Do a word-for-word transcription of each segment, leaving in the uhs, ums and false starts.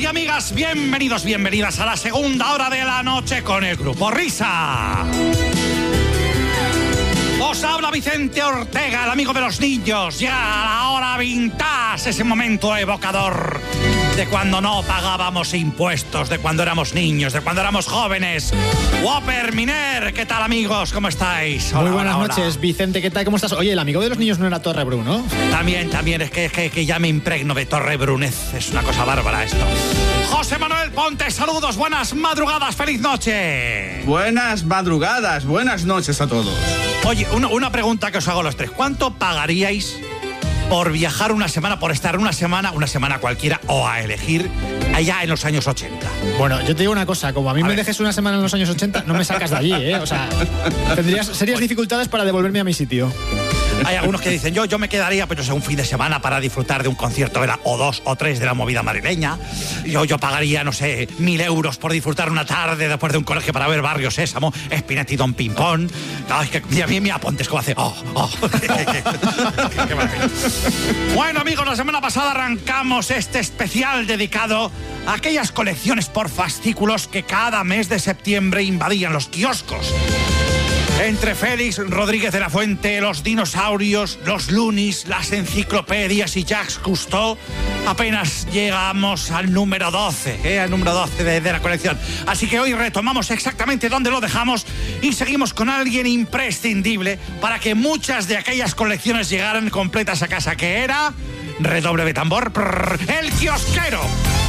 amigas, bienvenidos, bienvenidas a la segunda hora de la noche con el Grupo Risa. Os habla Vicente Ortega, el amigo de los niños. Ya la hora vintage, ese momento evocador de cuando no pagábamos impuestos, de cuando éramos niños, de cuando éramos jóvenes. Whopper, Miner, ¿qué tal, amigos? ¿Cómo estáis? Hola, Muy buenas hola, noches, hola. Vicente, ¿qué tal? ¿Cómo estás? Oye, el amigo de los niños no era Torrebru, ¿no? También, también, es que, que, que ya me impregno de Torrebrunez. Es una cosa bárbara esto. José Manuel Ponte, saludos, buenas madrugadas, feliz noche. Buenas madrugadas, buenas noches a todos. Oye, una, una pregunta que os hago a los tres. ¿Cuánto pagaríais por viajar una semana, por estar una semana, una semana cualquiera, o a elegir allá en los años ochenta? Bueno, yo te digo una cosa, como a mí a me ver. dejes una semana en los años ochenta, no me sacas de allí, ¿eh? O sea, tendrías serias dificultades para devolverme a mi sitio. Hay algunos que dicen, yo, yo me quedaría, pero pues, un fin de semana para disfrutar de un concierto de la, o dos o tres de la movida madrileña. Yo, yo pagaría, no sé, mil euros por disfrutar una tarde después de un colegio para ver Barrio Sésamo, Spinetta y Don Pimpón. No, es que mira, mira, mira, Pontes cómo hace. Oh, oh. qué, qué, qué, qué maravilla. Bueno, amigos, la semana pasada arrancamos este especial dedicado a aquellas colecciones por fascículos que cada mes de septiembre invadían los kioscos. Entre Félix Rodríguez de la Fuente, los dinosaurios, los Lunis, las enciclopedias y Jacques Cousteau, apenas llegamos al número doce, ¿eh? al número doce de, de la colección. Así que hoy retomamos exactamente donde lo dejamos y seguimos con alguien imprescindible para que muchas de aquellas colecciones llegaran completas a casa, que era, redoble de tambor, prrr, el kiosquero.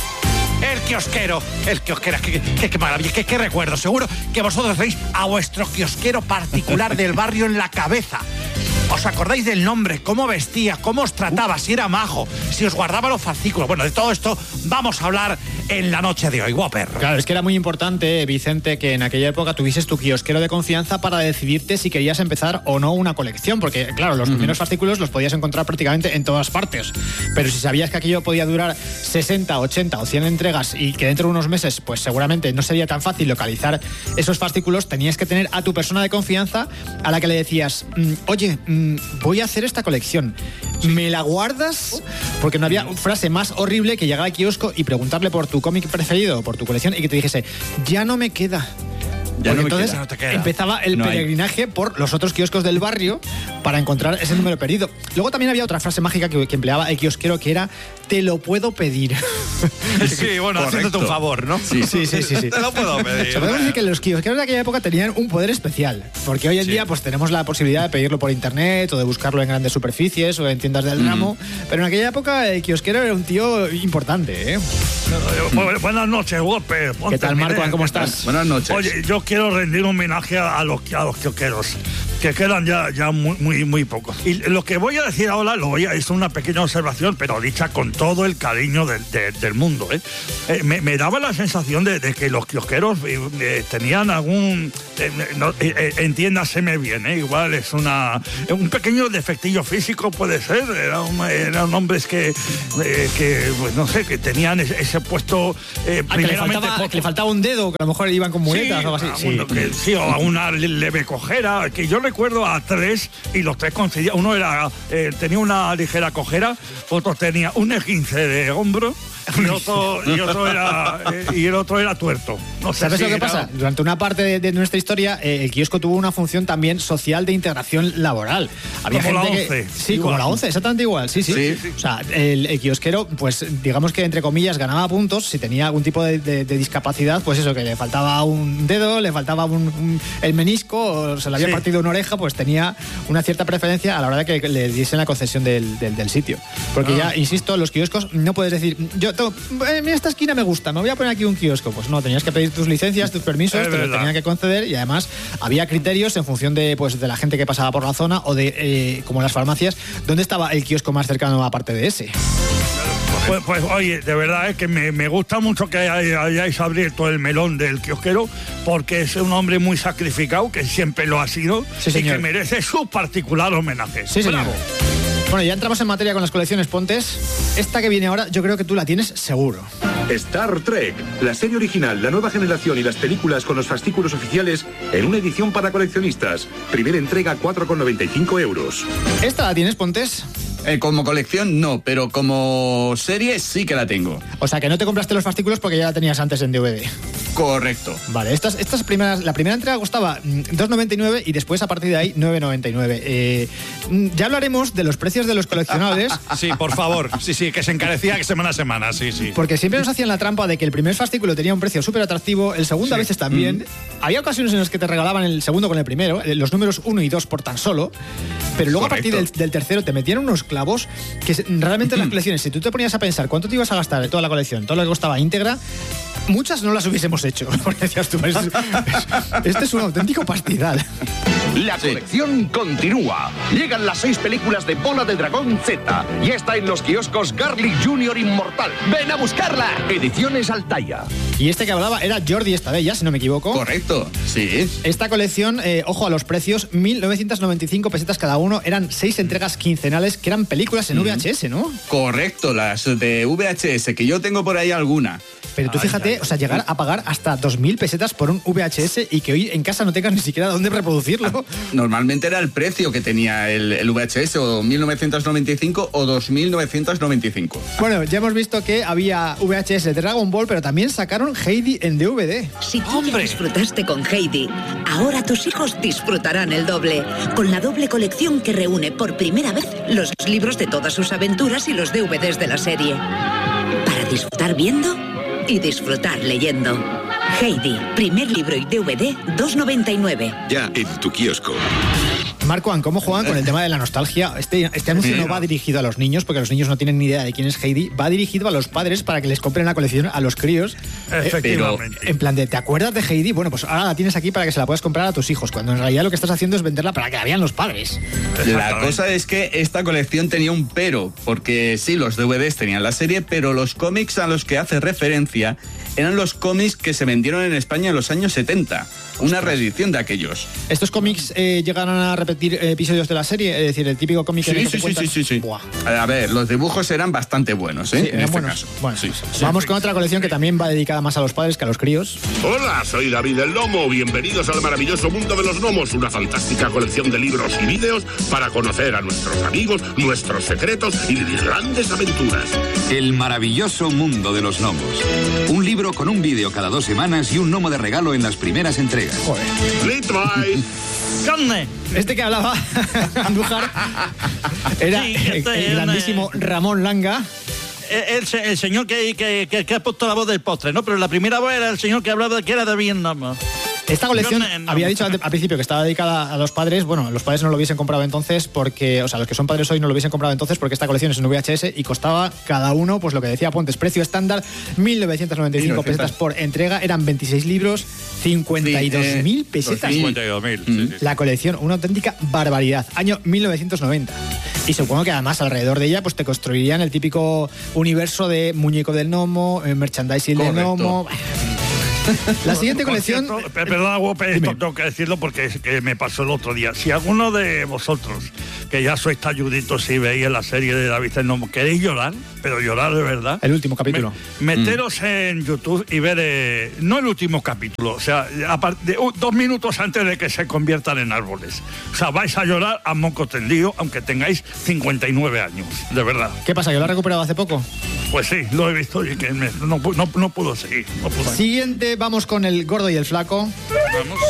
El kiosquero, el kiosquero, qué, qué, qué maravilla, qué, qué recuerdo. Seguro que vosotros veis a vuestro kiosquero particular del barrio en la cabeza. ¿Os acordáis del nombre? ¿Cómo vestía? ¿Cómo os trataba? Si era majo, si os guardaba los fascículos. Bueno, de todo esto vamos a hablar en la noche de hoy, Whopper. Claro, es que era muy importante, Vicente, que en aquella época tuvieses tu kiosquero de confianza para decidirte si querías empezar o no una colección. Porque, claro, los uh-huh. primeros fascículos los podías encontrar prácticamente en todas partes. Pero si sabías que aquello podía durar sesenta, ochenta o cien entregas y que dentro de unos meses, pues seguramente no sería tan fácil localizar esos fascículos, tenías que tener a tu persona de confianza a la que le decías, oye, voy a hacer esta colección, ¿me la guardas? Porque no había frase más horrible que llegar al kiosco y preguntarle por tu cómic preferido o por tu colección y que te dijese, ya no me queda. Ya no me entonces queda, no te queda. Empezaba el no peregrinaje hay. por los otros kioscos del barrio para encontrar ese número perdido. Luego también había otra frase mágica que, que empleaba el kiosquero, que era, te lo puedo pedir. Sí, bueno, haciéndote un favor, ¿no? Sí, sí, sí, sí, sí. Te lo puedo pedir. Podemos decir que los kiosqueros de aquella época tenían un poder especial, porque hoy en sí. día pues tenemos la posibilidad de pedirlo por internet o de buscarlo en grandes superficies o en tiendas del mm. ramo, pero en aquella época el kiosquero era un tío importante, ¿eh? Bu- Buenas noches, Whopper. ¿Qué tal, Marco? ¿Cómo estás? Buenas noches. Oye, yo quiero rendir un homenaje a los, a los kiosqueros, que quedan ya, ya muy, muy, muy pocos. Y lo que voy a decir ahora lo voy a, es una pequeña observación, pero dicha con todo el cariño del, de, del mundo. ¿eh? Eh, me, me daba la sensación de, de que los kiosqueros eh, eh, tenían algún... Eh, no, eh, eh, entiéndaseme bien, ¿eh? igual es una un pequeño defectillo físico, puede ser. Era un, eran hombres que, eh, que pues, no sé, que tenían ese, ese puesto... Eh, ah, que, le faltaba, que le faltaba un dedo, que a lo mejor iban con muletas sí, o algo así. A sí. uno que, sí, o a una leve cojera, que yo recuerdo a tres y los tres coincidían. Uno era eh, tenía una ligera cojera, otro tenía un esguince de hombro y otro, y otro era eh, y el otro era tuerto. No sé ¿Sabes si lo que era... pasa? Durante una parte de, de nuestra historia, eh, el kiosco tuvo una función también social de integración laboral. Había como gente la once. Que, sí, igual. como la once, exactamente igual. Sí, sí. Sí, sí. O sea, el, el kiosquero, pues digamos que entre comillas ganaba puntos si tenía algún tipo de, de, de discapacidad, pues eso, que le faltaba un dedo, le faltaba un, un, el menisco, o se le había sí. partido una oreja, pues tenía una cierta preferencia a la hora de que le diesen la concesión del, del, del sitio. Porque ah. ya, insisto, los kioscos no puedes decir, yo tengo, en esta esquina me gusta, me voy a poner aquí un kiosco. Pues no, tenías que pedir tus licencias, tus permisos, es te los tenían que conceder y además había criterios en función de, pues, de la gente que pasaba por la zona o de, eh, como las farmacias, dónde estaba el kiosco más cercano aparte de ese. Pues, pues oye, de verdad es que me, me gusta mucho que hay, hayáis abierto el melón del kiosquero, porque es un hombre muy sacrificado, que siempre lo ha sido, sí, y que merece su particular homenaje. Sí, señor. Bravo. Bueno, ya entramos en materia con las colecciones, Pontes. Esta que viene ahora, yo creo que tú la tienes seguro. Star Trek, la serie original, la nueva generación y las películas con los fascículos oficiales en una edición para coleccionistas. Primera entrega, cuatro con noventa y cinco euros. ¿Esta la tienes, Pontes? Eh, como colección no, pero como serie sí que la tengo. O sea, que no te compraste los fascículos porque ya la tenías antes en D V D. Correcto. Vale, estas, estas primeras, la primera entrega costaba dos noventa y nueve y después a partir de ahí nueve noventa y nueve. Eh, ya hablaremos de los precios de los coleccionables. Sí, por favor. Sí, sí, que se encarecía semana a semana, sí, sí. Porque siempre nos hacían la trampa de que el primer fascículo tenía un precio súper atractivo, el segundo sí. a veces también. Mm. Había ocasiones en las que te regalaban el segundo con el primero, los números uno y dos por tan solo, pero luego Correcto. a partir del, del tercero te metían unos clavos que realmente en las colecciones, si tú te ponías a pensar cuánto te ibas a gastar de toda la colección, todo lo que costaba íntegra, muchas no las hubiésemos hecho, porque decías tú, es, es, este es un auténtico pastizal. La colección sí. continúa. Llegan las seis películas de Bola de Dragón Z. Ya está en los kioscos Garlic Junior Inmortal. ¡Ven a buscarla! Ediciones Altaya. Y este que hablaba era Jordi Estabella, si no me equivoco. Correcto, sí. Esta colección, eh, ojo a los precios, mil novecientos noventa y cinco pesetas cada uno. Eran seis entregas quincenales que eran películas en mm. V H S, ¿no? Correcto, las de V H S, que yo tengo por ahí alguna. Pero tú fíjate, ay, ay, o sea, llegar a pagar hasta dos mil pesetas por un V H S y que hoy en casa no tengas ni siquiera dónde reproducirlo. Normalmente era el precio que tenía el, el V H S, o mil novecientos noventa y cinco o dos mil novecientos noventa y cinco. Bueno, ya hemos visto que había V H S de Dragon Ball, pero también sacaron Heidi en D V D. Si tú ya disfrutaste con Heidi, ahora tus hijos disfrutarán el doble. Con la doble colección que reúne por primera vez los libros de todas sus aventuras y los D V Ds de la serie. Para disfrutar viendo y disfrutar leyendo. Heidi, primer libro y D V D, dos noventa y nueve. Ya en tu kiosco. Marco, ¿cómo juegan con el tema de la nostalgia? Este, este anuncio no va dirigido a los niños, porque los niños no tienen ni idea de quién es Heidi. Va dirigido a los padres para que les compren la colección a los críos. Efectivamente. Eh, en plan de, ¿te acuerdas de Heidi? Bueno, pues ahora la tienes aquí para que se la puedas comprar a tus hijos, cuando en realidad lo que estás haciendo es venderla para que la vean los padres. La cosa es que esta colección tenía un pero, porque sí, los D V Ds tenían la serie, pero los cómics a los que hace referencia eran los cómics que se vendieron en España en los años setenta. Una reedición de aquellos. ¿Estos cómics eh, llegaron a repetir episodios de la serie? Es decir, el típico cómic sí, que sí, te cuentan... sí, sí, sí, sí. A ver, los dibujos eran bastante buenos, ¿eh? Sí, en este buenos. caso. Bueno, sí, sí. Vamos con otra colección que también va dedicada más a los padres que a los críos. Hola, soy David el Gnomo. Bienvenidos al maravilloso mundo de los gnomos. Una fantástica colección de libros y vídeos para conocer a nuestros amigos, nuestros secretos y vivir grandes aventuras. El maravilloso mundo de los gnomos. Un libro con un vídeo cada dos semanas y un gnomo de regalo en las primeras entregas. Joder. Este que hablaba Andújar era sí, este el grandísimo una... Ramón Langa. El, el, el señor que, que, que, que ha puesto la voz del postre, ¿no? Pero la primera voz era el señor que hablaba que era de Vietnam. Esta colección, no, no, había dicho al, al principio que estaba dedicada a los padres. Bueno, los padres no lo hubiesen comprado entonces porque, o sea, los que son padres hoy no lo hubiesen comprado entonces porque esta colección es en V H S y costaba cada uno, pues lo que decía Pontes, precio estándar, mil novecientos noventa y cinco pesetas por entrega. Eran veintiséis libros, cincuenta y dos mil pesetas. cincuenta y dos mil, sí, sí, sí. La colección, una auténtica barbaridad. Año mil novecientos noventa. Y supongo que además alrededor de ella pues te construirían el típico universo de muñeco del gnomo, merchandising del gnomo. La siguiente colección... Cierto, perdona, Guape, esto tengo que decirlo porque es que me pasó el otro día. Si alguno de vosotros, que ya sois talluditos y veis la serie de David el Gnomo, queréis llorar, pero llorar de verdad... El último capítulo. Me, meteros mm. en YouTube y ver... Eh, no el último capítulo, o sea, de, uh, dos minutos antes de que se conviertan en árboles. O sea, vais a llorar a moco tendido, aunque tengáis cincuenta y nueve años, de verdad. ¿Qué pasa, que lo has recuperado hace poco? Pues sí, lo he visto y que me, no, no, no puedo seguir. No puedo. Siguiente, vamos con el gordo y el flaco. Vamos.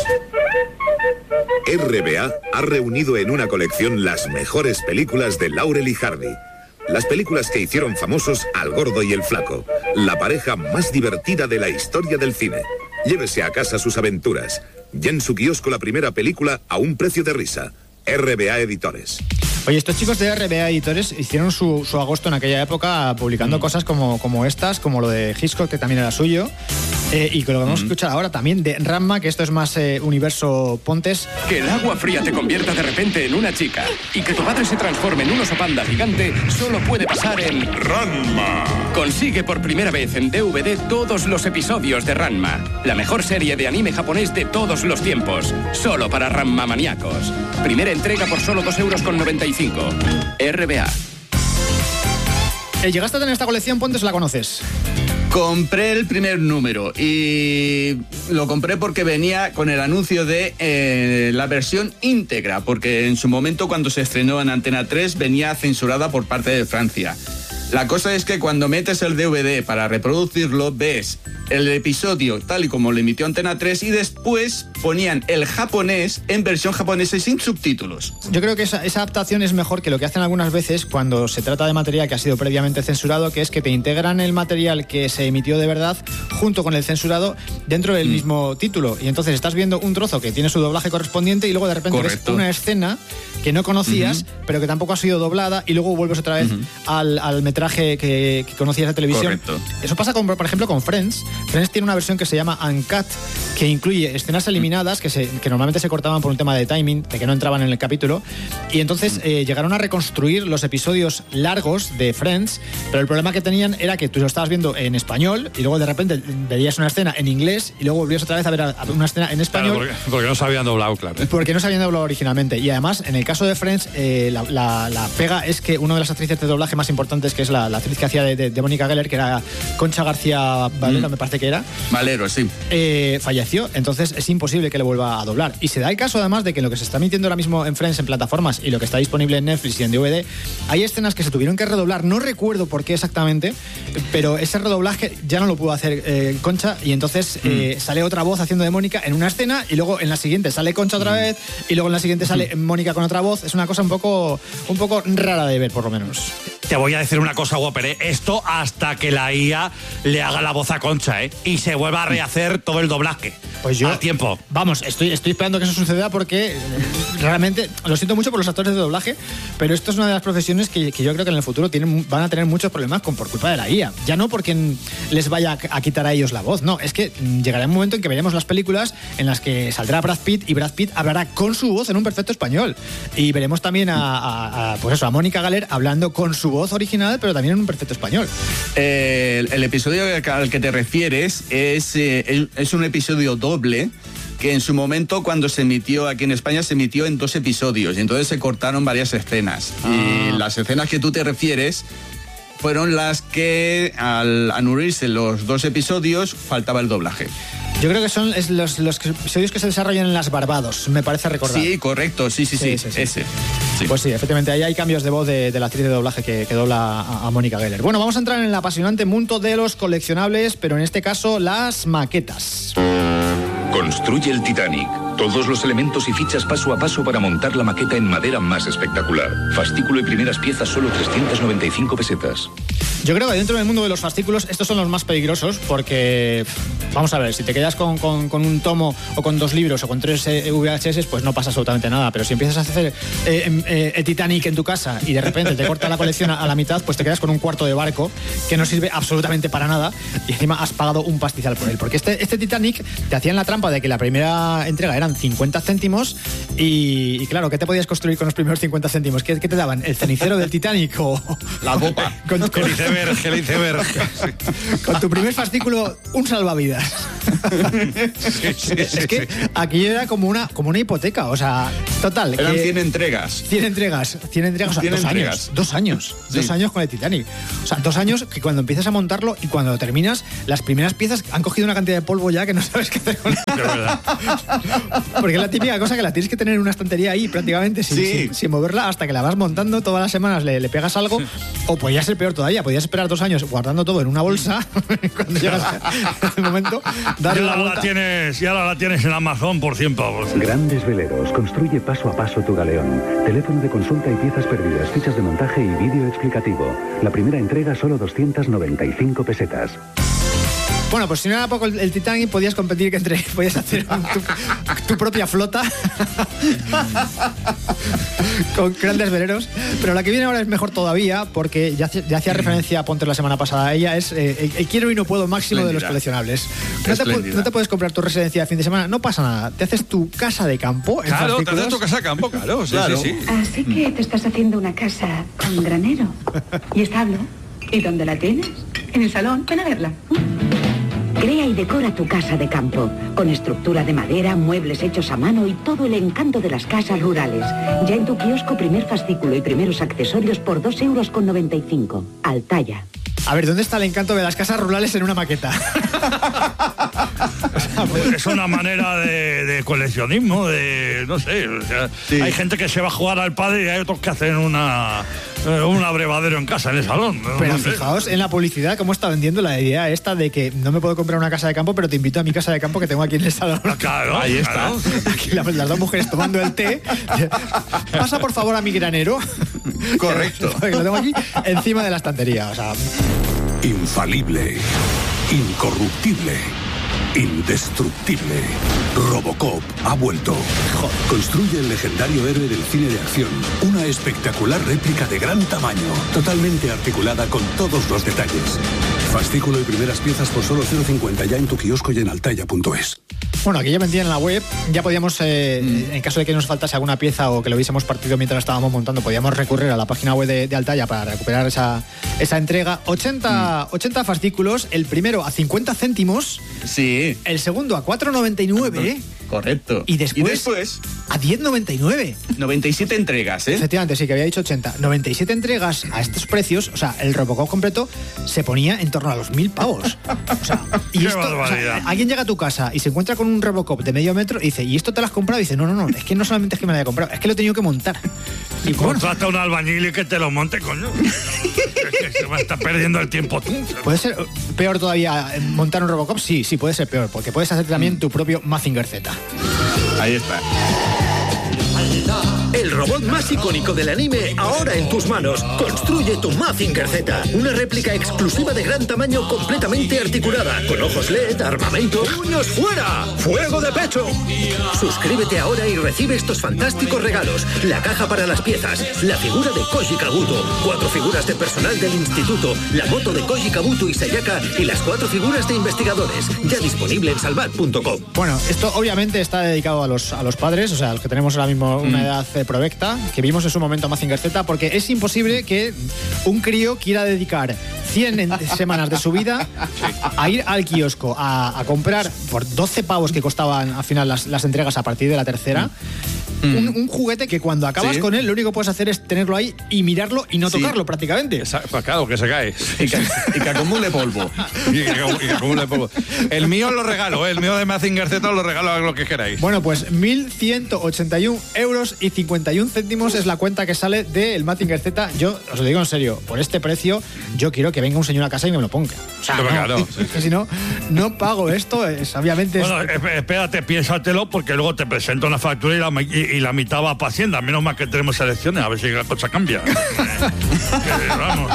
R B A ha reunido en una colección las mejores películas de Laurel y Hardy. Las películas que hicieron famosos al gordo y el flaco, la pareja más divertida de la historia del cine. Llévese a casa sus aventuras. Ya en su kiosco la primera película a un precio de risa. R B A Editores. Oye, estos chicos de R B A Editores hicieron su, su agosto en aquella época publicando mm. cosas como, como estas, como lo de Hitchcock, que también era suyo, eh, y que lo que vamos mm. a escuchar ahora también de Ranma, que esto es más eh, universo Pontes. Que el agua fría te convierta de repente en una chica y que tu padre se transforme en un oso panda gigante solo puede pasar en Ranma. Consigue por primera vez en D V D todos los episodios de Ranma, la mejor serie de anime japonés de todos los tiempos, solo para Ranma maníacos. Primera entrega por solo dos euros con noventa y cinco. R B A. Eh, ¿Llegaste a tener esta colección, Pontes, o la conoces? Compré el primer número y lo compré porque venía con el anuncio de eh, la versión íntegra, porque en su momento cuando se estrenó en Antena tres venía censurada por parte de Francia. La cosa es que cuando metes el D V D para reproducirlo, ves el episodio tal y como lo emitió Antena tres y después ponían el japonés en versión japonesa y sin subtítulos. Yo creo que esa, esa adaptación es mejor que lo que hacen algunas veces cuando se trata de material que ha sido previamente censurado, que es que te integran el material que se emitió de verdad junto con el censurado dentro del mm. mismo título. Y entonces estás viendo un trozo que tiene su doblaje correspondiente y luego de repente Correcto. ves una escena que no conocías, uh-huh. pero que tampoco ha sido doblada y luego vuelves otra vez uh-huh. al, al metraje que, que conocías de televisión. Correcto. Eso pasa, con, por ejemplo, con Friends. Friends tiene una versión que se llama Uncut, que incluye escenas eliminadas que, se, que normalmente se cortaban por un tema de timing, de que no entraban en el capítulo, y entonces eh, llegaron a reconstruir los episodios largos de Friends, pero el problema que tenían era que tú lo estabas viendo en español y luego de repente veías una escena en inglés y luego volvías otra vez a ver una escena en español. Claro, porque, porque no se habían doblado, claro. Porque no se habían doblado originalmente. Y además, en el caso de Friends, eh, la, la, la pega es que una de las actrices de doblaje más importantes, que es la, la actriz que hacía de, de, de Mónica Geller, que era Concha García Valero, mm. me parece que era. Valero, sí. Eh, falleció, entonces es imposible que le vuelva a doblar. Y se da el caso además de que lo que se está emitiendo ahora mismo en Friends en plataformas y lo que está disponible en Netflix y en D V D, hay escenas que se tuvieron que redoblar, no recuerdo por qué exactamente, pero ese redoblaje ya no lo pudo hacer eh, Concha, y entonces eh, mm. sale otra voz haciendo de Mónica en una escena y luego en la siguiente sale Concha otra vez y luego en la siguiente sale Mónica con otra voz. Es una cosa un poco, un poco rara de ver, por lo menos. Te voy a decir una cosa, Whopper, ¿eh? Esto hasta que la I A le haga la voz a Concha, ¿eh? Y se vuelva a rehacer todo el doblaje. Pues yo... A tiempo. Vamos, estoy, estoy esperando que eso suceda porque realmente, lo siento mucho por los actores de doblaje, pero esto es una de las profesiones que, que yo creo que en el futuro tienen, van a tener muchos problemas con, por culpa de la I A. Ya no porque les vaya a, a quitar a ellos la voz, no. Es que llegará un momento en que veremos las películas en las que saldrá Brad Pitt y Brad Pitt hablará con su voz en un perfecto español. Y veremos también a, a, a pues eso, a Mónica Geller hablando con su voz original, pero también en un perfecto español. Eh, el, el episodio al que te refieres es, eh, es un episodio doble que en su momento, cuando se emitió aquí en España, se emitió en dos episodios y entonces se cortaron varias escenas. Ah. Y las escenas que tú te refieres fueron las que, al unirse los dos episodios, faltaba el doblaje. Yo creo que son es los, los episodios que se desarrollan en las Barbados, me parece recordar. Sí, correcto, sí, sí, sí, sí, sí, sí. ese. Sí. Pues sí, efectivamente, ahí hay cambios de voz de, de la actriz de doblaje que, que dobla a, a Mónica Geller. Bueno, vamos a entrar en el apasionante mundo de los coleccionables, pero en este caso las maquetas. Construye el Titanic. Todos los elementos y fichas paso a paso para montar la maqueta en madera más espectacular. Fascículo y primeras piezas solo trescientas noventa y cinco pesetas. Yo creo que dentro del mundo de los fascículos estos son los más peligrosos porque, vamos a ver, si te quedas con, con, con un tomo o con dos libros o con tres eh, V H S, pues no pasa absolutamente nada. Pero si empiezas a hacer eh, eh, el Titanic en tu casa y de repente te corta la colección a, a la mitad, pues te quedas con un cuarto de barco que no sirve absolutamente para nada y encima has pagado un pastizal por él. Porque este, este Titanic te hacían la trampa de que la primera entrega eran cincuenta céntimos y, y claro, ¿qué te podías construir con los primeros cincuenta céntimos? ¿Qué, qué te daban? ¿El cenicero del Titanic o la copa? Con, con, el iceberg, el iceberg. Con tu primer fascículo, un salvavidas. Sí, sí, es sí, que sí. Aquí era como una, como una hipoteca, o sea, total. Eran que cien entregas. cien entregas, cien entregas, o sea, dos entregas. años. Dos años. Sí. Dos años con el Titanic. O sea, dos años que cuando empiezas a montarlo y cuando lo terminas, las primeras piezas han cogido una cantidad de polvo ya que no sabes qué hacer con ella. De verdad. Porque es la típica cosa que la tienes que tener en una estantería ahí prácticamente sin, sí. sin, sin moverla hasta que la vas montando. Todas las semanas le, le pegas algo. Sí. O podría ser peor todavía, podías esperar dos años guardando todo en una bolsa. Cuando llegas a ese momento, darle la vuelta. La tienes, ya la tienes en Amazon por cien pavos. Grandes Veleros, construye paso a paso tu galeón. Teléfono de consulta y piezas perdidas, fichas de montaje y vídeo explicativo. La primera entrega solo doscientas noventa y cinco pesetas. Bueno, pues si no era poco el, el Titanic, podías competir que entre, podías hacer un, tu, tu propia flota con grandes veleros. Pero la que viene ahora es mejor todavía, porque ya, ya hacía referencia a Ponte la semana pasada a ella, es eh, el, el quiero y no puedo máximo Espléndida. De los coleccionables. No te, no te puedes comprar tu residencia de fin de semana, no pasa nada. Te haces tu casa de campo. En claro, fascículos. te haces tu casa de campo, claro. Sí, claro. Sí, sí. Así que te estás haciendo una casa con granero y establo. ¿Y dónde la tienes? En el salón, ven a verla. Crea y decora tu casa de campo, con estructura de madera, muebles hechos a mano y todo el encanto de las casas rurales. Ya en tu kiosco, primer fascículo y primeros accesorios por dos euros con noventa y cinco. Altaya. A ver, ¿dónde está el encanto de las casas rurales en una maqueta? O sea, pues, es una manera de, de coleccionismo, de no sé, o sea, sí. Hay gente que se va a jugar al padre y hay otros que hacen una un abrevadero en casa, en el salón. ¿no? Pero no sé. Fijaos en la publicidad cómo está vendiendo la idea esta de que no me puedo comprar una casa de campo, pero te invito a mi casa de campo que tengo aquí en el salón. Claro, ahí está. Aquí las, las dos mujeres tomando el té. Pasa por favor a mi granero. Correcto. Lo tengo aquí encima de la estantería. O sea. Infalible, incorruptible, indestructible. Robocop ha vuelto. Construye el legendario héroe del cine de acción. Una espectacular réplica de gran tamaño, totalmente articulada con todos los detalles. Fascículo y primeras piezas por solo cero coma cincuenta ya en tu kiosco y en altaya punto es. Bueno, aquí ya vendían en la web, ya podíamos, eh, mm. en caso de que nos faltase alguna pieza o que lo hubiésemos partido mientras estábamos montando, podíamos recurrir a la página web de, de Altaya para recuperar esa, esa entrega. ochenta, mm. ochenta fascículos, el primero a cincuenta céntimos. Sí. El segundo a cuatro noventa y nueve. Correcto. Y después, y después a diez noventa y nueve. noventa y siete entregas, ¿eh? Efectivamente, sí, que había dicho ochenta. noventa y siete entregas a estos precios, o sea, el Robocop completo se ponía en torno a los mil pavos. O sea, y Qué esto, barbaridad. O sea, alguien llega a tu casa y se encuentra con un Robocop de medio metro y dice, ¿y esto te lo has comprado? Y dice, no, no, no, es que no solamente es que me lo haya comprado, es que lo he tenido que montar. Y contrata a un albañil y que te lo monte, coño. Es que se va a estar perdiendo el tiempo tú. ¿Puede ser peor todavía montar un Robocop? Sí, sí, puede ser peor, porque puedes hacer también mm. tu propio Mazinger Z. Ahí está. El robot más icónico del anime ahora en tus manos. Construye tu Mazinger Z, una réplica exclusiva de gran tamaño completamente articulada, con ojos L E D, armamento, ¡puños fuera! ¡Fuego de pecho! Suscríbete ahora y recibe estos fantásticos regalos: la caja para las piezas, la figura de Koji Kabuto, cuatro figuras de personal del instituto, la moto de Koji Kabuto y Sayaka y las cuatro figuras de investigadores, ya disponible en salvat punto com. Bueno, esto obviamente está dedicado a los, a los padres, o sea, a los que tenemos ahora mismo una mm. edad eh, provecta, que vimos en su momento Mazinger Z, porque es imposible que un crío quiera dedicar cien semanas de su vida a ir al kiosco a, a comprar por doce pavos que costaban al final las, las entregas a partir de la tercera. Mm. Un, un juguete que cuando acabas ¿Sí? con él lo único que puedes hacer es tenerlo ahí y mirarlo y no sí. tocarlo prácticamente. Pues claro, que se cae. Y que, y que acumule polvo. Y que, y que acumule polvo. El mío lo regalo, ¿eh? El mío de Mazinger Z lo regalo a lo que queráis. Bueno, pues mil ciento ochenta y un euros y cincuenta y un céntimos es la cuenta que sale del Mazinger Z. Yo os lo digo en serio, por este precio yo quiero que venga un señor a casa y me lo ponga. O sea, no, claro, sí, sí. Si no, no pago esto, es, obviamente... Bueno, es... espérate, piénsatelo, porque luego te presento una factura y la, y, y la mitad va para Hacienda. Menos mal que tenemos elecciones, a ver si la cosa cambia. que, vamos.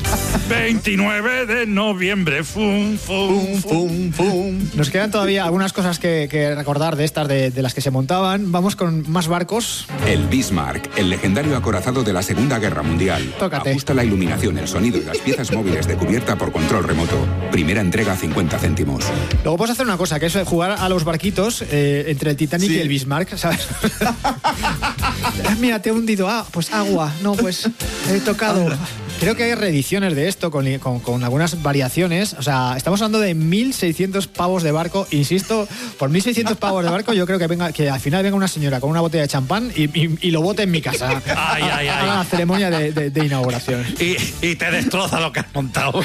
veintinueve de noviembre. Fum, fum, fum, fum. Nos quedan todavía algunas cosas que, que recordar de estas, de, de las que se montaban. Vamos con más barcos. El Bismarck, el legendario acorazado de la Segunda Guerra Mundial. Tócate. Ajusta la iluminación, el sonido y las piezas móviles de cubierta por control remoto. Primera entrega a cincuenta céntimos. Luego puedes hacer una cosa, que es jugar a los barquitos eh, entre el Titanic sí. y el Bismarck, ¿sabes? Mira, te he hundido. Ah, pues agua. No, pues he tocado. Creo que hay reediciones de esto con, con, con algunas variaciones. O sea, estamos hablando de mil seiscientos pavos de barco. Insisto, por mil seiscientos pavos de barco yo creo que venga que al final venga una señora con una botella de champán y, y, y lo bote en mi casa. Ay, ay, ay. A la ceremonia de, de, de inauguración. Y, y te destroza lo que has montado.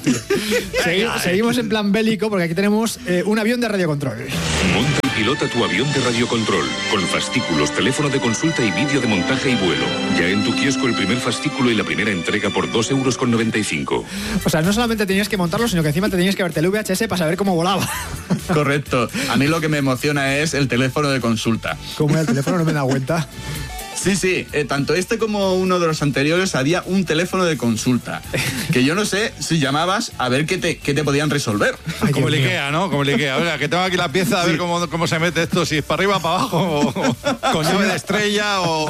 Segui, seguimos en plan bélico porque aquí tenemos eh, un avión de radiocontrol. Monta y pilota tu avión de radiocontrol con fascículos, teléfono de consulta y vídeo de montaje y vuelo. Ya en tu kiosco el primer fascículo y la primera entrega por dos euros con noventa y cinco. O sea, no solamente tenías que montarlo, sino que encima te tenías que verte el V H S para saber cómo volaba. Correcto. A mí lo que me emociona es el teléfono de consulta. ¿Cómo era el teléfono? No me da cuenta. Sí, sí, eh, tanto este como uno de los anteriores había un teléfono de consulta, que yo no sé si llamabas a ver qué te, qué te podían resolver. Ay, como el Ikea, ¿no? Como el Ikea. Oiga, que tengo aquí la pieza, a sí. ver cómo, cómo se mete esto, si es para arriba, para abajo, o, o con llave de estrella, o...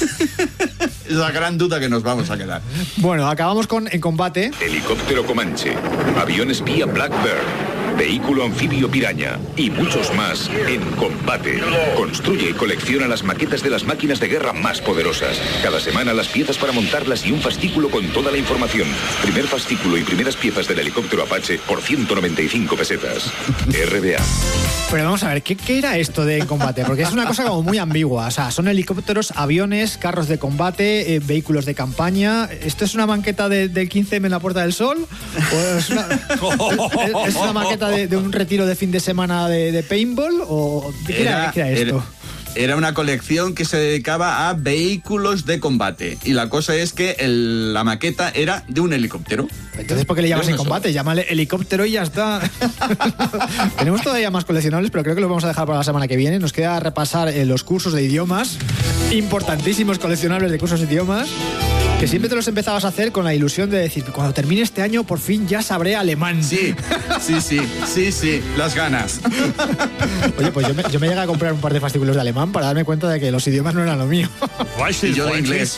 Es la gran duda que nos vamos a quedar. Bueno, acabamos con En Combate. Helicóptero Comanche. Avión espía Blackbird. vehículo anfibio Piraña y muchos más en Combate. Construye y colecciona las maquetas de las máquinas de guerra más poderosas. Cada semana las piezas para montarlas y un fascículo con toda la información. Primer fascículo y primeras piezas del helicóptero Apache por ciento noventa y cinco pesetas. R B A. Pero vamos a ver, ¿qué, ¿qué era esto de Combate? Porque es una cosa como muy ambigua. O sea, son helicópteros, aviones, carros de combate, eh, vehículos de campaña. ¿Esto es una maqueta de, del quince eme en la Puerta del Sol? ¿O es una, es, es una maqueta de, de un retiro de fin de semana de, de paintball? ¿O qué era, Era, qué era esto? era- Era una colección que se dedicaba a vehículos de combate. Y la cosa es que el- la maqueta era de un helicóptero. Entonces, ¿por qué le llamas en combate? Llámale helicóptero y ya está. Tenemos todavía más coleccionables, pero creo que los vamos a dejar para la semana que viene. Nos queda repasar eh, los cursos de idiomas. Importantísimos coleccionables de cursos de idiomas. Que siempre te los empezabas a hacer con la ilusión de decir, cuando termine este año, por fin ya sabré alemán. Sí, sí, sí, sí, sí, las ganas. Oye, pues yo me, yo me llegué a comprar un par de fascículos de alemán para darme cuenta de que los idiomas no eran lo mío. Y yo de inglés.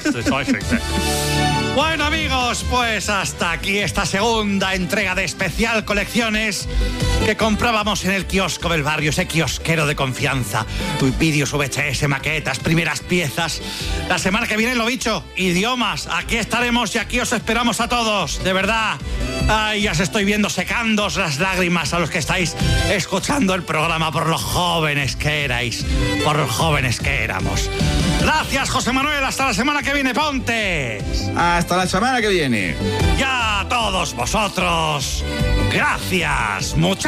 Bueno, amigos, pues hasta aquí esta segunda entrega de especial colecciones que comprábamos en el kiosco del barrio, ese kiosquero de confianza. Vídeos V H S, maquetas, primeras piezas. La semana que viene, lo dicho, idiomas. Aquí estaremos y aquí os esperamos a todos, de verdad. Ay, ya os estoy viendo secándoos las lágrimas a los que estáis escuchando el programa por los jóvenes que erais, por los jóvenes que éramos. Gracias, José Manuel. Hasta la semana que viene, Ponte. Hasta la semana que viene. Y a todos vosotros, gracias, muchachos.